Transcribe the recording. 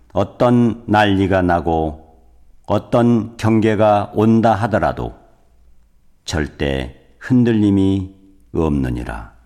어떤 난리가 나고 어떤 경계가 온다 하더라도 절대 흔들림이 없느니라.